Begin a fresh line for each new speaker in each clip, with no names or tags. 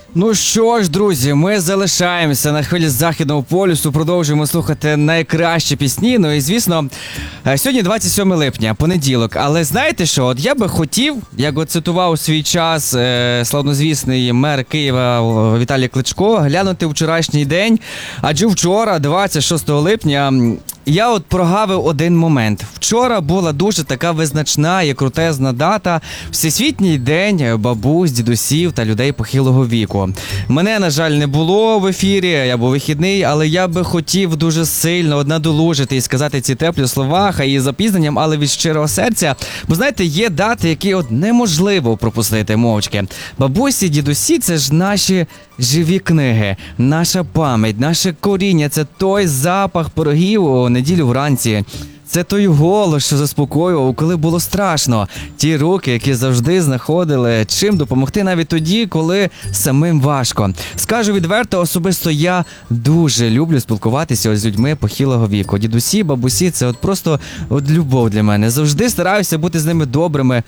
Ну що ж, друзі, ми залишаємося на хвилі Західного полюсу, продовжуємо слухати найкращі пісні. Ну і, звісно, сьогодні 27 липня, понеділок. Але знаєте що, от я би хотів, як от цитував у свій час славнозвісний мер Києва Віталій Кличко, глянути вчорашній день. Адже вчора, 26 липня, я от прогавив один момент. Вчора була дуже така визначна і крутезна дата – Всесвітній день бабусь, дідусів та людей похилого віку. Мене, на жаль, не було в ефірі, я був вихідний, але я би хотів дуже сильно надолужити і сказати ці теплі слова, хай і з запізненням, але від щирого серця. Бо, знаєте, є дати, які от неможливо пропустити мовчки. Бабусі, дідусі – це ж наші живі книги, наша пам'ять, наше коріння – це той запах пирогів у неділю вранці. Це той голос, що заспокоював, коли було страшно. Ті руки, які завжди знаходили чим допомогти навіть тоді, коли самим важко. Скажу відверто, особисто я дуже люблю спілкуватися з людьми похилого віку. Дідусі, бабусі – це от просто любов для мене. Завжди стараюся бути з ними добрими,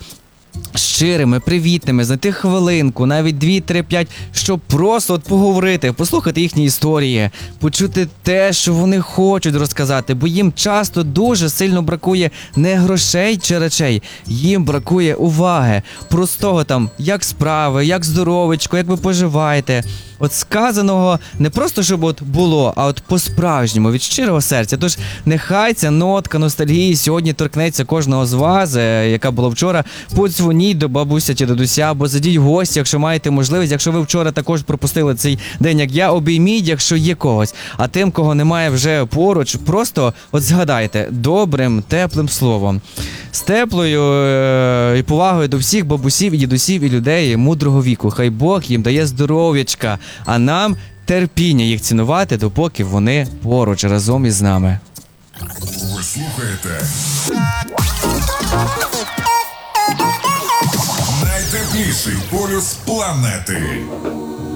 щирими, привітними, знайти хвилинку, навіть 2, 3, 5, щоб просто от поговорити, послухати їхні історії, почути те, що вони хочуть розказати, бо їм часто дуже сильно бракує не грошей чи речей, їм бракує уваги, простого там, як справи, як здоровечко, як ви поживаєте. От сказаного не просто, щоб от було, а от по-справжньому, від щирого серця. Тож нехай ця нотка ностальгії сьогодні торкнеться кожного з вас, яка була вчора. Подзвоніть до бабуся чи дідуся, або зайдіть в гості, якщо маєте можливість. Якщо ви вчора також пропустили цей день, як я, обійміть, якщо є когось. А тим, кого немає вже поруч, просто от згадайте добрим, теплим словом. З теплою і повагою до всіх бабусів і дідусів і людей мудрого віку. Хай Бог їм дає здоров'ячка, а нам терпіння їх цінувати, допоки вони поруч разом із нами.
Ви слухаєте найтепліший полюс планети.